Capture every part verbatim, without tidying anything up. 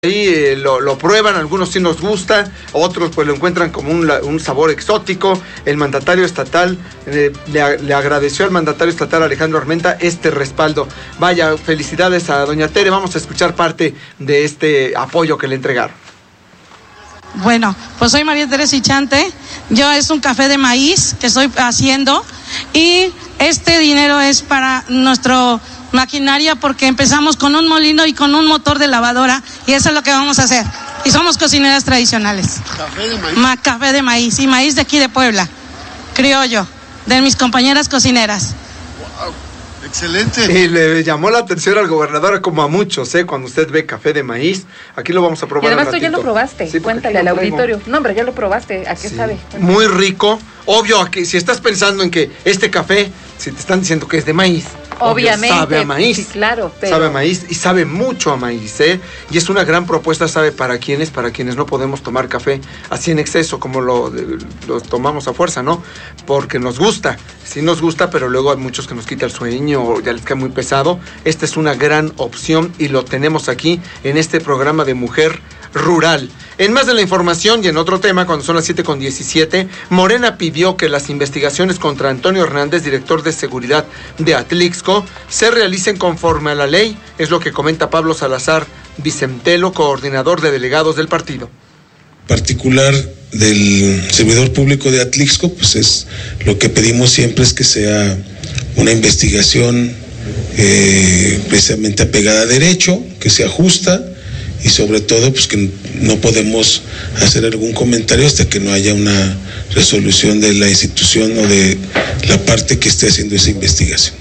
Ahí eh, lo, lo prueban, algunos sí nos gusta, otros pues lo encuentran como un, un sabor exótico. El mandatario estatal eh, le, le agradeció al mandatario estatal Alejandro Armenta este respaldo. Vaya, felicidades a doña Tere. Vamos a escuchar parte de este apoyo que le entregaron. Bueno, pues soy María Teresa Ichante. Yo es un café de maíz que estoy haciendo y este dinero es para nuestro maquinaria porque empezamos con un molino y con un motor de lavadora y eso es lo que vamos a hacer. Y somos cocineras tradicionales. ¿Café de maíz? Ma, café de maíz y maíz de aquí de Puebla, criollo, de mis compañeras cocineras. Wow, excelente. Y le llamó la atención al gobernador como a muchos, ¿eh? Cuando usted ve café de maíz, aquí lo vamos a probar. Y además tú ya lo probaste, sí, cuéntale al auditorio. No, hombre, ya lo probaste, ¿a qué sí sabe? Cuéntale. Muy rico. Obvio, aquí, si estás pensando en que este café, si te están diciendo que es de maíz, obviamente, sabe a maíz, sí, claro, pero... sabe a maíz y sabe mucho a maíz, ¿eh? Y es una gran propuesta, sabe para quienes, para quienes no podemos tomar café así en exceso, como lo, lo tomamos a fuerza, ¿no? Porque nos gusta, sí nos gusta, pero luego hay muchos que nos quita el sueño o ya les cae muy pesado. Esta es una gran opción y lo tenemos aquí en este programa de Mujer Rural. En más de la información y en otro tema, cuando son las siete con diecisiete, Morena pidió que las investigaciones contra Antonio Hernández, director de seguridad de Atlixco, se realicen conforme a la ley. Es lo que comenta Pablo Salazar Vicentelo, coordinador de delegados del partido. Particular del servidor público de Atlixco, pues es lo que pedimos siempre es que sea una investigación eh, precisamente apegada a derecho, que sea justa, y sobre todo pues que no podemos hacer algún comentario hasta que no haya una resolución de la institución o de la parte que esté haciendo esa investigación.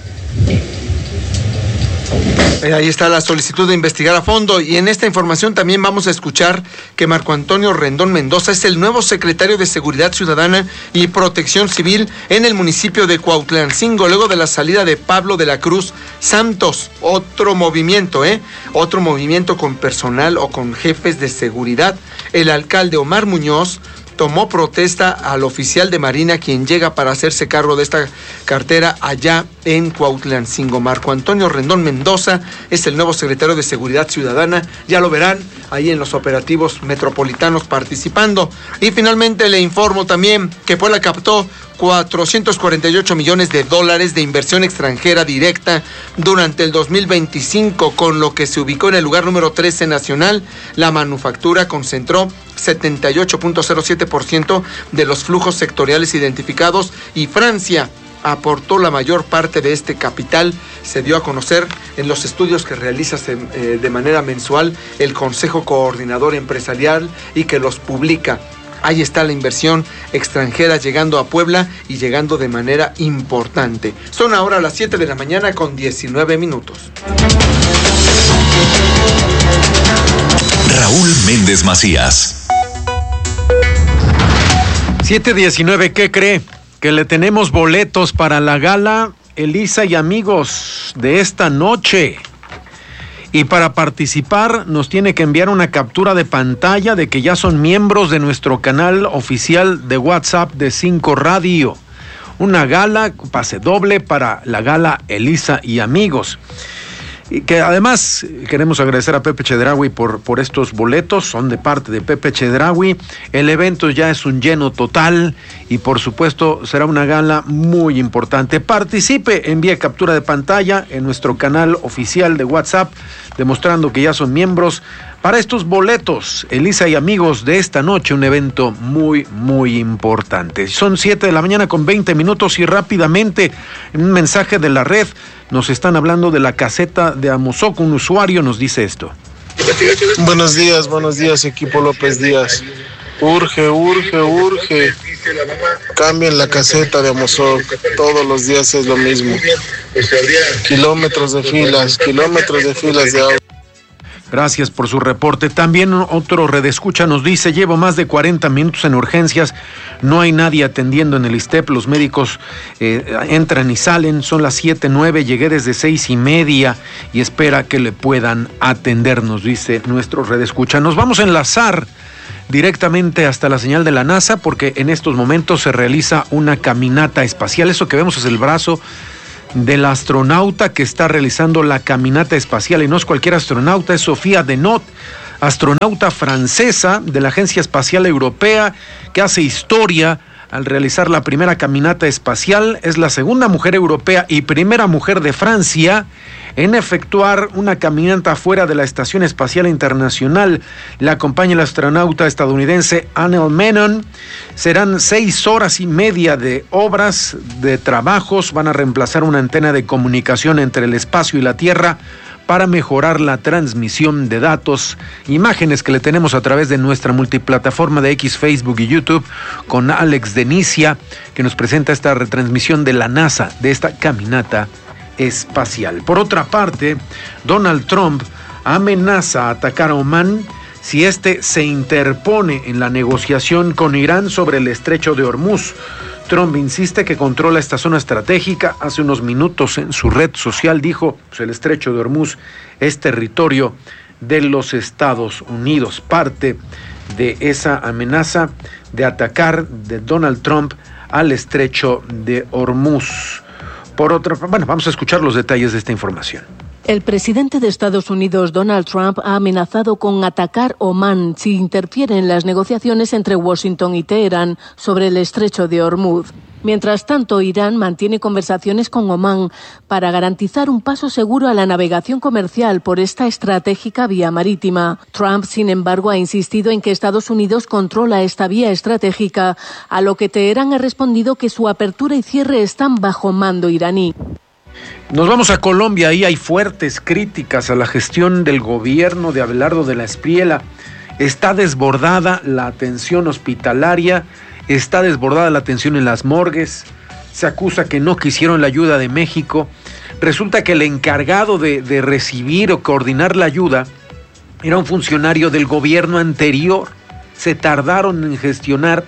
Ahí está la solicitud de investigar a fondo, y en esta información también vamos a escuchar que Marco Antonio Rendón Mendoza es el nuevo secretario de Seguridad Ciudadana y Protección Civil en el municipio de Cuautlancingo, luego de la salida de Pablo de la Cruz Santos. Otro movimiento, ¿eh? Otro movimiento con personal o con jefes de seguridad. El alcalde Omar Muñoz tomó protesta al oficial de Marina, quien llega para hacerse cargo de esta cartera allá en Cuautlancingo. Marco Antonio Rendón Mendoza es el nuevo secretario de Seguridad Ciudadana. Ya lo verán ahí en los operativos metropolitanos participando. Y finalmente le informo también que Puebla captó cuatrocientos cuarenta y ocho millones de dólares de inversión extranjera directa durante el dos mil veinticinco, con lo que se ubicó en el lugar número trece nacional. La manufactura concentró setenta y ocho punto cero siete por ciento de los flujos sectoriales identificados y Francia aportó la mayor parte de este capital. Se dio a conocer en los estudios que realiza eh, de manera mensual el Consejo Coordinador Empresarial y que los publica. Ahí está la inversión extranjera llegando a Puebla y llegando de manera importante. Son ahora las siete de la mañana con diecinueve minutos. Raúl Méndez Macías. siete diecinueve, ¿qué cree? Que le tenemos boletos para la gala Elisa y Amigos de esta noche. Y para participar nos tiene que enviar una captura de pantalla de que ya son miembros de nuestro canal oficial de WhatsApp de cinco Radio. Una gala, pase doble para la gala Elisa y Amigos. Y que además queremos agradecer a Pepe Chedraui por, por estos boletos, son de parte de Pepe Chedraui. El evento ya es un lleno total y por supuesto será una gala muy importante. Participe, envíe captura de pantalla en nuestro canal oficial de WhatsApp, demostrando que ya son miembros para estos boletos, Elisa y Amigos de esta noche, un evento muy, muy importante. Son siete de la mañana con veinte minutos y rápidamente, en un mensaje de la red, nos están hablando de la caseta de Amozoc. Un usuario nos dice esto. Buenos días, buenos días, equipo López Díaz. Urge, urge, urge. Cambien la caseta de Amozoc. Todos los días es lo mismo. Kilómetros de filas, kilómetros de filas de agua. Gracias por su reporte. También otro redescucha nos dice, llevo más de cuarenta minutos en urgencias, no hay nadie atendiendo en el ISSSTEP, los médicos eh, entran y salen, son las siete nueve, llegué desde seis y media y espera que le puedan atender, nos dice nuestro redescucha. Nos vamos a enlazar directamente hasta la señal de la NASA porque en estos momentos se realiza una caminata espacial. Eso que vemos es el brazo del astronauta que está realizando la caminata espacial, y no es cualquier astronauta, es Sofía Denot. astronauta francesa de la Agencia Espacial Europea, que hace historia al realizar la primera caminata espacial. Es la segunda mujer europea y primera mujer de Francia en efectuar una caminata fuera de la Estación Espacial Internacional. La acompaña el astronauta estadounidense Anel Menon. Serán seis horas y media de obras, de trabajos. Van a reemplazar una antena de comunicación entre el espacio y la Tierra para mejorar la transmisión de datos. Imágenes que le tenemos a través de nuestra multiplataforma de X, Facebook y YouTube con Alex Denicia, que nos presenta esta retransmisión de la NASA de esta caminata espacial. Por otra parte, Donald Trump amenaza a atacar a Omán si éste se interpone en la negociación con Irán sobre el estrecho de Hormuz. Trump insiste que controla esta zona estratégica. Hace unos minutos en su red social dijo, pues el estrecho de Hormuz es territorio de los Estados Unidos, parte de esa amenaza de atacar de Donald Trump al estrecho de Hormuz. Por otra, bueno, vamos a escuchar los detalles de esta información. El presidente de Estados Unidos, Donald Trump, ha amenazado con atacar Omán si interfiere en las negociaciones entre Washington y Teherán sobre el estrecho de Hormuz. Mientras tanto, Irán mantiene conversaciones con Omán para garantizar un paso seguro a la navegación comercial por esta estratégica vía marítima. Trump, sin embargo, ha insistido en que Estados Unidos controla esta vía estratégica, a lo que Teherán ha respondido que su apertura y cierre están bajo mando iraní. Nos vamos a Colombia. Ahí hay fuertes críticas a la gestión del gobierno de Abelardo de la Espriella. Está desbordada la atención hospitalaria, está desbordada la atención en las morgues. Se acusa que no quisieron la ayuda de México. Resulta que el encargado de, de recibir o coordinar la ayuda era un funcionario del gobierno anterior. Se tardaron en gestionar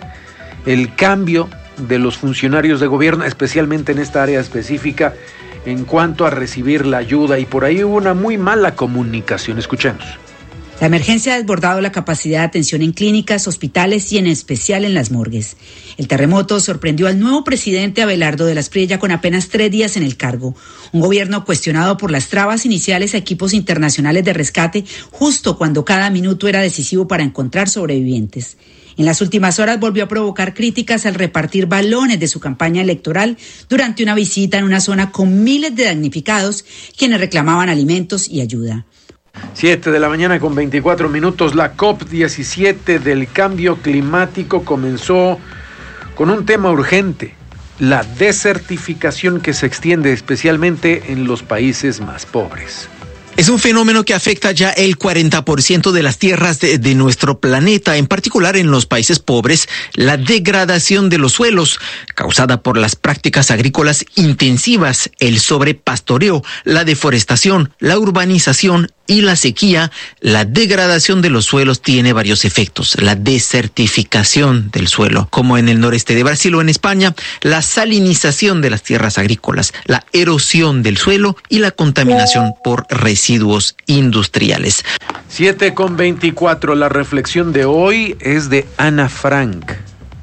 el cambio de los funcionarios de gobierno, especialmente en esta área específica, en cuanto a recibir la ayuda, y por ahí hubo una muy mala comunicación. Escuchemos. La emergencia ha desbordado la capacidad de atención en clínicas, hospitales y en especial en las morgues. El terremoto sorprendió al nuevo presidente Abelardo de la Espriella con apenas tres días en el cargo. Un gobierno cuestionado por las trabas iniciales a equipos internacionales de rescate, justo cuando cada minuto era decisivo para encontrar sobrevivientes. En las últimas horas volvió a provocar críticas al repartir balones de su campaña electoral durante una visita en una zona con miles de damnificados quienes reclamaban alimentos y ayuda. Siete de la mañana con veinticuatro minutos. La COP diecisiete del cambio climático comenzó con un tema urgente: la desertificación que se extiende especialmente en los países más pobres. Es un fenómeno que afecta ya el cuarenta por ciento de las tierras de, de nuestro planeta, en particular en los países pobres. La degradación de los suelos, causada por las prácticas agrícolas intensivas, el sobrepastoreo, la deforestación, la urbanización y la sequía. La degradación de los suelos tiene varios efectos. La desertificación del suelo, como en el noreste de Brasil o en España, la salinización de las tierras agrícolas, la erosión del suelo y la contaminación por residuos industriales. siete con veinticuatro. La reflexión de hoy es de Ana Frank.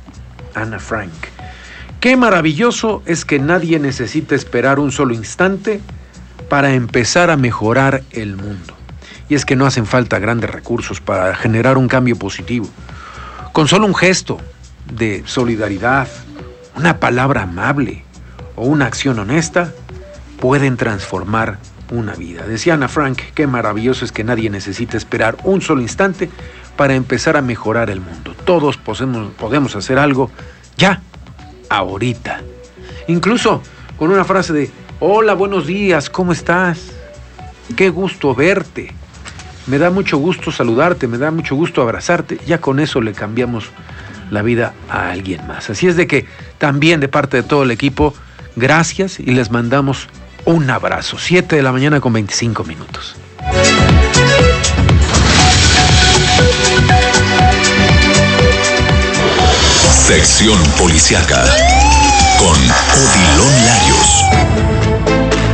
Ana Frank. Qué maravilloso es que nadie necesita esperar un solo instante para empezar a mejorar el mundo. Y es que no hacen falta grandes recursos para generar un cambio positivo. Con solo un gesto de solidaridad, una palabra amable o una acción honesta, pueden transformar una vida. Decía Ana Frank, qué maravilloso es que nadie necesita esperar un solo instante para empezar a mejorar el mundo. Todos podemos, podemos hacer algo ya, ahorita. Incluso con una frase de: hola, buenos días, ¿cómo estás? Qué gusto verte. Me da mucho gusto saludarte, me da mucho gusto abrazarte. Ya con eso le cambiamos la vida a alguien más. Así es de que también de parte de todo el equipo, gracias y les mandamos un abrazo. siete de la mañana con veinticinco minutos. Sección Policiaca con Odilon Larios.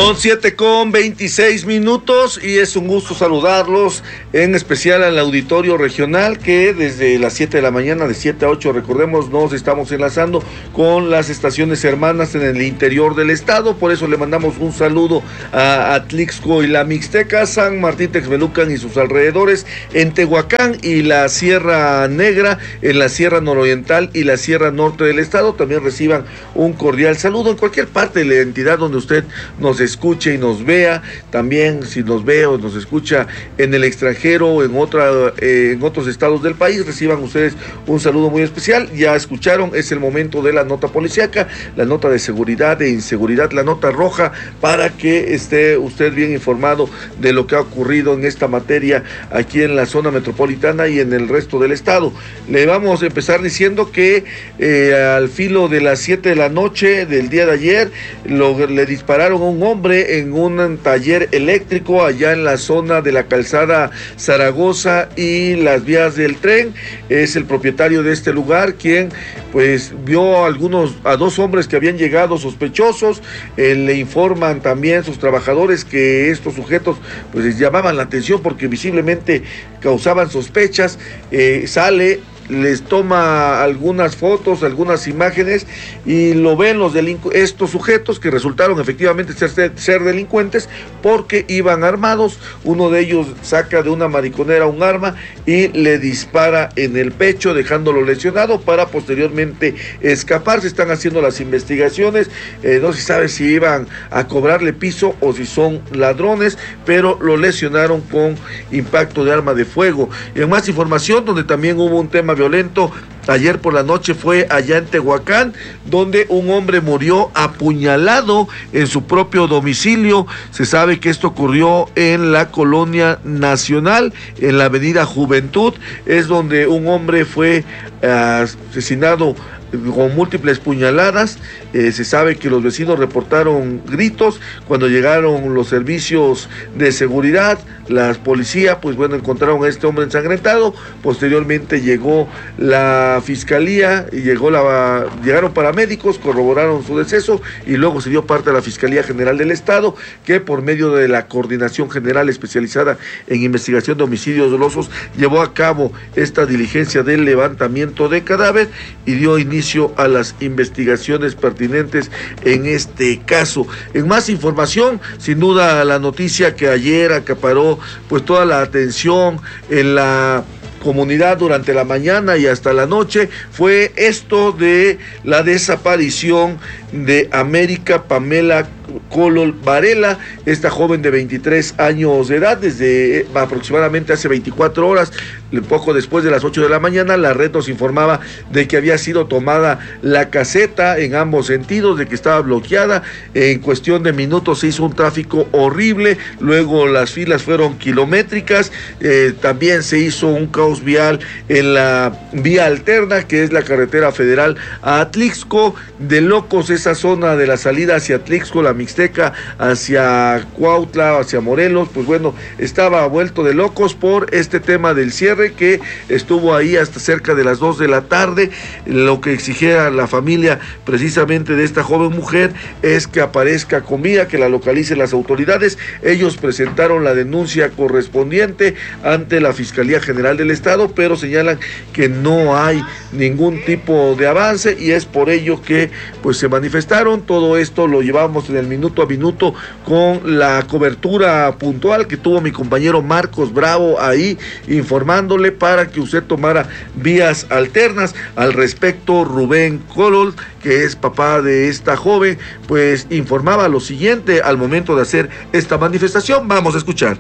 Son siete con veintiséis minutos y es un gusto saludarlos, en especial al auditorio regional que desde las siete de la mañana, de siete a ocho, recordemos, nos estamos enlazando con las estaciones hermanas en el interior del estado. Por eso le mandamos un saludo a Atlixco y la Mixteca, San Martín Texmelucan y sus alrededores, en Tehuacán y la Sierra Negra, en la Sierra Nororiental y la Sierra Norte del estado. También reciban un cordial saludo en cualquier parte de la entidad donde usted nos escuche y nos vea. También si nos ve o nos escucha en el extranjero o en otra eh, en otros estados del país, reciban ustedes un saludo muy especial. Ya escucharon, es el momento de la nota policíaca, la nota de seguridad e inseguridad, la nota roja, para que esté usted bien informado de lo que ha ocurrido en esta materia aquí en la zona metropolitana y en el resto del estado. Le vamos a empezar diciendo que eh, al filo de las siete de la noche del día de ayer lo, le dispararon a un hombre en un taller eléctrico allá en la zona de la calzada Zaragoza y las vías del tren. Es el propietario de este lugar quien pues vio a algunos, a dos hombres que habían llegado sospechosos. Eh, le informan también sus trabajadores que estos sujetos pues les llamaban la atención porque visiblemente causaban sospechas. Eh, sale, les toma algunas fotos, algunas imágenes y lo ven los delincu- estos sujetos que resultaron efectivamente ser, ser delincuentes porque iban armados. Uno de ellos saca de una mariconera un arma y le dispara en el pecho, dejándolo lesionado para posteriormente escapar. Se están haciendo las investigaciones, eh, no se sabe si iban a cobrarle piso o si son ladrones, pero lo lesionaron con impacto de arma de fuego. Y en más información, donde también hubo un tema violento ayer por la noche, fue allá en Tehuacán, donde un hombre murió apuñalado en su propio domicilio. Se sabe que esto ocurrió en la Colonia Nacional, en la avenida Juventud, es donde un hombre fue uh, asesinado con múltiples puñaladas. Eh, se sabe que los vecinos reportaron gritos. Cuando llegaron los servicios de seguridad, la policía, pues bueno, encontraron a este hombre ensangrentado. Posteriormente llegó la fiscalía y llegó la, llegaron paramédicos, corroboraron su deceso y luego se dio parte a la Fiscalía General del Estado, que por medio de la Coordinación General Especializada en Investigación de Homicidios Dolosos llevó a cabo esta diligencia del levantamiento de cadáver y dio inicio a las investigaciones pertinentes en este caso. En más información, sin duda la noticia que ayer acaparó pues toda la atención en la comunidad durante la mañana y hasta la noche fue esto de la desaparición de América Pamela Colol Varela, esta joven de veintitrés años de edad. Desde aproximadamente hace veinticuatro horas, poco después de las ocho de la mañana, la red nos informaba de que había sido tomada la caseta en ambos sentidos, de que estaba bloqueada. En cuestión de minutos se hizo un tráfico horrible, luego las filas fueron kilométricas, eh, también se hizo un caos vial en la vía alterna, que es la carretera federal a Atlixco. De locos esa zona de la salida hacia Atlixco, la Mixteca, hacia Cuautla, hacia Morelos, pues bueno, estaba vuelto de locos por este tema del cierre que estuvo ahí hasta cerca de las dos de la tarde. Lo que exigía la familia precisamente de esta joven mujer es que aparezca con vida, que la localicen las autoridades. Ellos presentaron la denuncia correspondiente ante la Fiscalía General del Estado, pero señalan que no hay ningún tipo de avance y es por ello que pues se manifestaron. Todo esto lo llevamos en el minuto a minuto con la cobertura puntual que tuvo mi compañero Marcos Bravo ahí informándole para que usted tomara vías alternas. Al respecto, Rubén Colol, que es papá de esta joven, pues informaba lo siguiente al momento de hacer esta manifestación. Vamos a escuchar.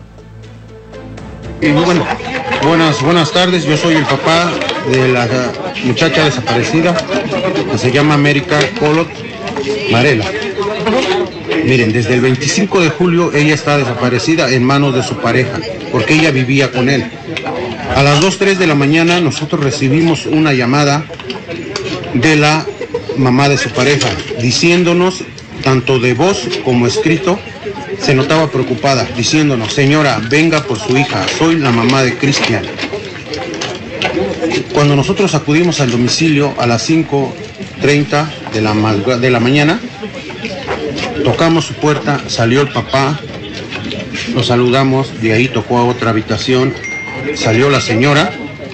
Y bueno, buenas, buenas tardes, yo soy el papá de la muchacha desaparecida que se llama América Colol Varela. Miren, desde el veinticinco de julio ella está desaparecida en manos de su pareja, porque ella vivía con él. A las dos, tres de la mañana nosotros recibimos una llamada de la mamá de su pareja, diciéndonos, tanto de voz como escrito, se notaba preocupada, diciéndonos: señora, venga por su hija, soy la mamá de Cristian. Cuando nosotros acudimos al domicilio a las cinco treinta de la, de la mañana, Tocamos su puerta, salió el papá, lo saludamos, de ahí tocó a otra habitación, salió la señora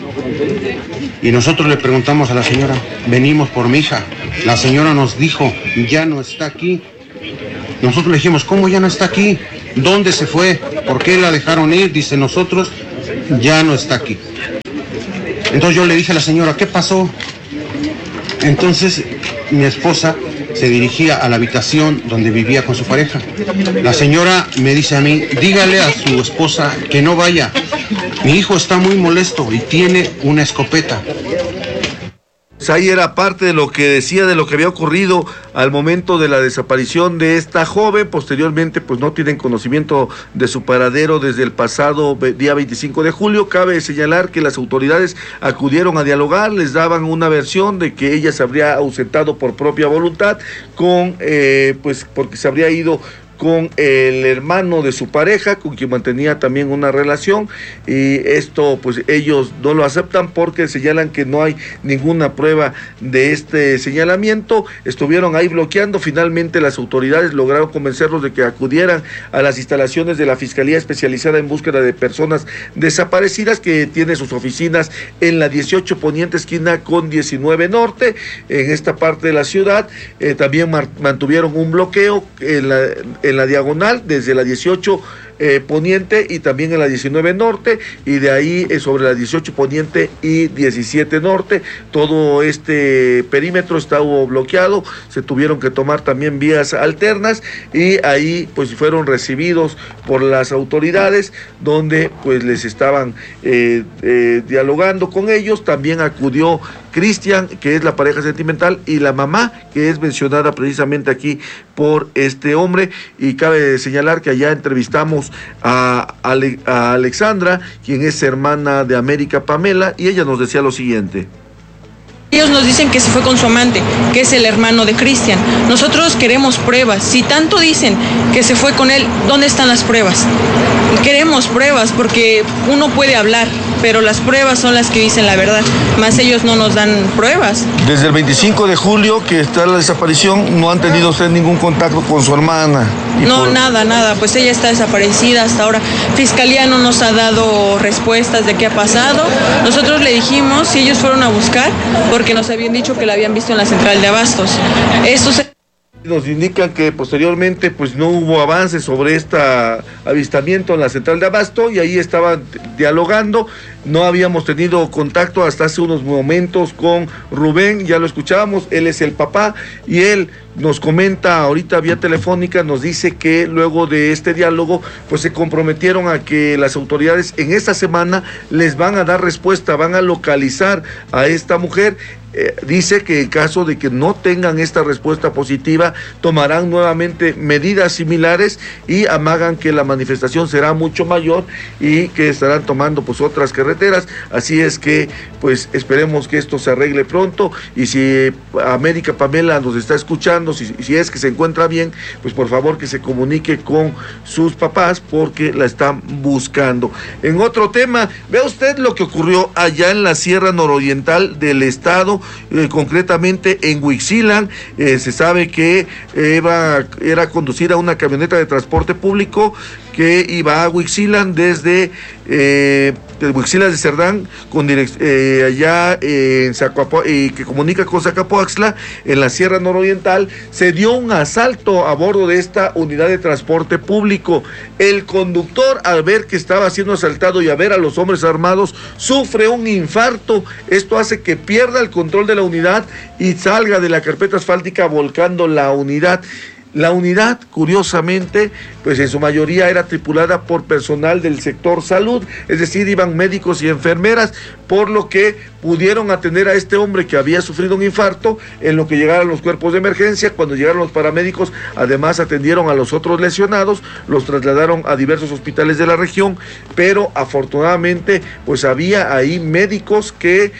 y nosotros le preguntamos a la señora, venimos por mi hija. La señora nos dijo, ya no está aquí. Nosotros le dijimos, ¿cómo ya no está aquí? ¿Dónde se fue? ¿Por qué la dejaron ir? Dice, nosotros, ya no está aquí. Entonces yo le dije a la señora, ¿qué pasó? Entonces mi esposa se dirigía a la habitación donde vivía con su pareja. La señora me dice a mí, dígale a su esposa que no vaya. Mi hijo está muy molesto y tiene una escopeta. Ahí era parte de lo que decía, de lo que había ocurrido al momento de la desaparición de esta joven. Posteriormente, pues no tienen conocimiento de su paradero desde el pasado día veinticinco de julio. Cabe señalar que las autoridades acudieron a dialogar, les daban una versión de que ella se habría ausentado por propia voluntad, con eh, pues porque se habría ido con el hermano de su pareja, con quien mantenía también una relación, y esto pues ellos no lo aceptan porque señalan que no hay ninguna prueba de este señalamiento. Estuvieron ahí bloqueando, finalmente las autoridades lograron convencerlos de que acudieran a las instalaciones de la Fiscalía Especializada en Búsqueda de Personas Desaparecidas, que tiene sus oficinas en la dieciocho Poniente esquina con diecinueve Norte, en esta parte de la ciudad. Eh, también mantuvieron un bloqueo en la en la diagonal desde la dieciocho eh, Poniente y también en la diecinueve Norte, y de ahí eh, sobre la dieciocho Poniente y diecisiete Norte. Todo este perímetro estaba bloqueado, se tuvieron que tomar también vías alternas, y ahí pues fueron recibidos por las autoridades, donde pues les estaban eh, eh, dialogando con ellos. También acudió Cristian, que es la pareja sentimental, y la mamá, que es mencionada precisamente aquí por este hombre. Y cabe señalar que allá entrevistamos a, Ale, a Alexandra, quien es hermana de América Pamela, y ella nos decía lo siguiente. Ellos nos dicen que se fue con su amante, que es el hermano de Cristian. Nosotros queremos pruebas. Si tanto dicen que se fue con él, ¿dónde están las pruebas? Queremos pruebas, porque uno puede hablar, pero las pruebas son las que dicen la verdad, más ellos no nos dan pruebas. Desde el veinticinco de julio que está la desaparición, no han tenido usted ningún contacto con su hermana. No, por... nada, nada, pues ella está desaparecida hasta ahora. Fiscalía no nos ha dado respuestas de qué ha pasado. Nosotros le dijimos si ellos fueron a buscar, porque nos habían dicho que la habían visto en la central de abastos. Esto se... Nos indican que posteriormente pues no hubo avances sobre este avistamiento en la central de abasto, y ahí estaban dialogando. No habíamos tenido contacto hasta hace unos momentos con Rubén, ya lo escuchábamos, él es el papá, y él nos comenta ahorita vía telefónica, nos dice que luego de este diálogo pues se comprometieron a que las autoridades en esta semana les van a dar respuesta, van a localizar a esta mujer. Eh, dice que en caso de que no tengan esta respuesta positiva, tomarán nuevamente medidas similares y amagan que la manifestación será mucho mayor y que estarán tomando pues otras carreteras. Así es que pues esperemos que esto se arregle pronto, y si América Pamela nos está escuchando, si, si es que se encuentra bien, pues por favor que se comunique con sus papás, porque la están buscando. En otro tema, vea usted lo que ocurrió allá en la Sierra Nororiental del estado, Eh, concretamente en Huixquilan. Eh, se sabe que eh, iba, era conducida una camioneta de transporte público que iba a Huixquilan desde eh, de Huixquilan de Cerdán, con direc- eh, allá eh, en Zacapo- y que comunica con Zacapoaxtla, en la Sierra Nororiental. Se dio un asalto a bordo de esta unidad de transporte público. El conductor, al ver que estaba siendo asaltado y a ver a los hombres armados, sufre un infarto. Esto hace que pierda el control de la unidad y salga de la carpeta asfáltica volcando la unidad. La unidad, curiosamente, pues en su mayoría era tripulada por personal del sector salud, es decir, iban médicos y enfermeras, por lo que pudieron atender a este hombre que había sufrido un infarto en lo que llegaron los cuerpos de emergencia. Cuando llegaron los paramédicos, además atendieron a los otros lesionados, los trasladaron a diversos hospitales de la región, pero afortunadamente pues había ahí médicos que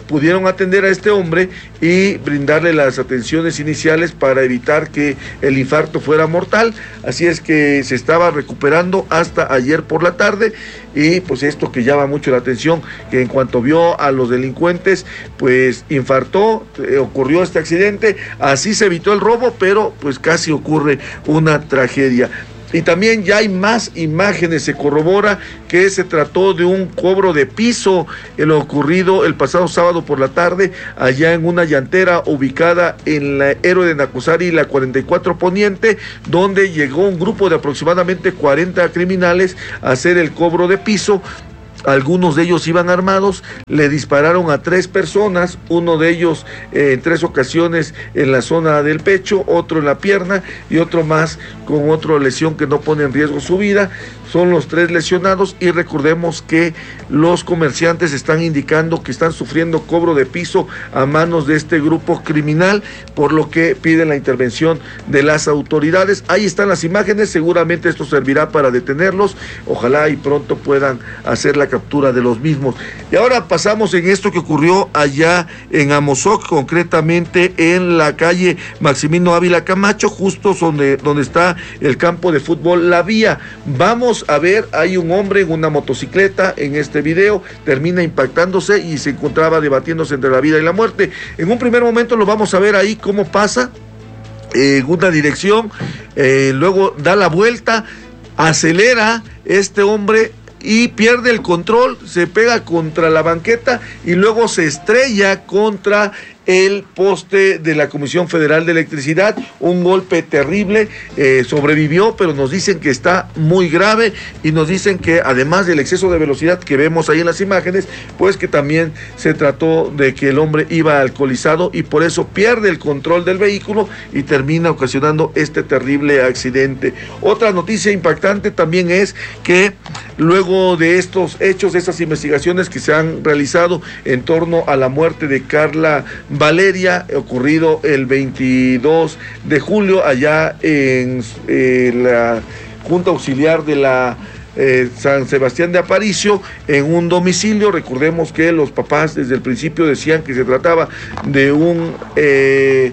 pudieron atender a este hombre y brindarle las atenciones iniciales para evitar que el infarto fuera mortal. Así es que se estaba recuperando hasta ayer por la tarde, y pues esto que llama mucho la atención, que en cuanto vio a los delincuentes, pues infartó, eh, ocurrió este accidente. Así se evitó el robo, pero pues casi ocurre una tragedia. Y también ya hay más imágenes, se corrobora que se trató de un cobro de piso, en lo ocurrido el pasado sábado por la tarde, allá en una llantera ubicada en la Héroe de Nacosari y la cuarenta y cuatro Poniente, donde llegó un grupo de aproximadamente cuarenta criminales a hacer el cobro de piso. Algunos de ellos iban armados, le dispararon a tres personas, uno de ellos eh, en tres ocasiones en la zona del pecho, otro en la pierna y otro más con otra lesión que no pone en riesgo su vida. Son los tres lesionados, y recordemos que los comerciantes están indicando que están sufriendo cobro de piso a manos de este grupo criminal, por lo que piden la intervención de las autoridades. Ahí están las imágenes, seguramente esto servirá para detenerlos, ojalá y pronto puedan hacer la captura de los mismos. Y ahora pasamos en esto que ocurrió allá en Amozoc, concretamente en la calle Maximino Ávila Camacho, justo donde, donde está el campo de fútbol La Vía. Vamos a ver, hay un hombre en una motocicleta en este video, termina impactándose y se encontraba debatiéndose entre la vida y la muerte. En un primer momento lo vamos a ver ahí cómo pasa en una dirección, eh, luego da la vuelta, acelera este hombre y pierde el control, se pega contra la banqueta y luego se estrella contra el poste de la Comisión Federal de Electricidad. Un golpe terrible, eh, sobrevivió, pero nos dicen que está muy grave, y nos dicen que además del exceso de velocidad que vemos ahí en las imágenes, pues que también se trató de que el hombre iba alcoholizado y por eso pierde el control del vehículo y termina ocasionando este terrible accidente. Otra noticia impactante también es que luego de estos hechos, de estas investigaciones que se han realizado en torno a la muerte de Carla Valeria, ocurrido el veintidós de julio allá en eh, la Junta Auxiliar de la eh, San Sebastián de Aparicio, en un domicilio. Recordemos que los papás desde el principio decían que se trataba de un eh,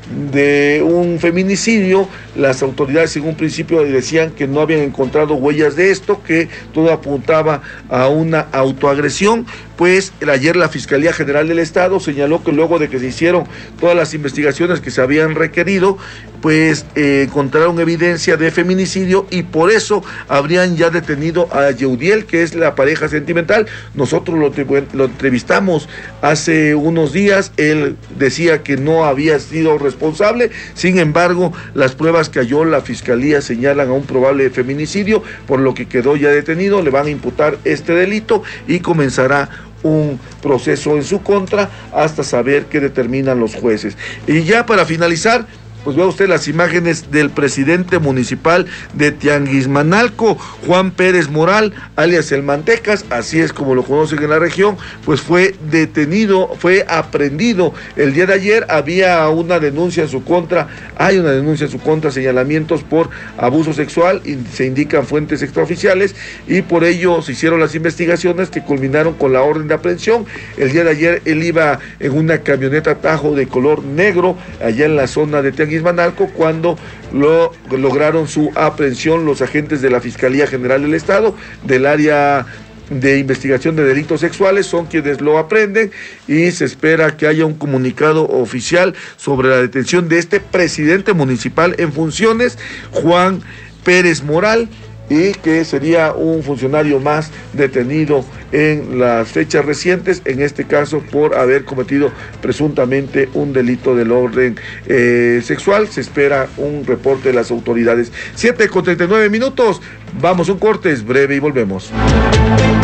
de un feminicidio. Las autoridades en un principio decían que no habían encontrado huellas de esto, que todo apuntaba a una autoagresión. Pues ayer la Fiscalía General del Estado señaló que luego de que se hicieron todas las investigaciones que se habían requerido, pues eh, encontraron evidencia de feminicidio, y por eso habrían ya detenido a Yeudiel, que es la pareja sentimental. Nosotros lo, lo entrevistamos hace unos días, él decía que no había sido responsable. Sin embargo, las pruebas que halló la Fiscalía señalan a un probable feminicidio, por lo que quedó ya detenido. Le van a imputar este delito y comenzará un proceso en su contra hasta saber qué determinan los jueces. Y ya para finalizar, pues vea usted las imágenes del presidente municipal de Tianguismanalco, Juan Pérez Moral, alias El Mantecas, así es como lo conocen en la región. Pues fue detenido, fue aprehendido el día de ayer. Había una denuncia en su contra, hay una denuncia en su contra, señalamientos por abuso sexual, y se indican fuentes extraoficiales, y por ello se hicieron las investigaciones que culminaron con la orden de aprehensión. El día de ayer él iba en una camioneta Tajo de color negro allá en la zona de Tianguismanalco, cuando lo lograron su aprehensión los agentes de la Fiscalía General del Estado, del área de investigación de delitos sexuales, son quienes lo aprenden, y se espera que haya un comunicado oficial sobre la detención de este presidente municipal en funciones, Juan Pérez Moral, y que sería un funcionario más detenido en las fechas recientes, en este caso por haber cometido presuntamente un delito del orden eh, sexual. Se espera un reporte de las autoridades. siete con treinta y nueve minutos, vamos a un corte, es breve y volvemos.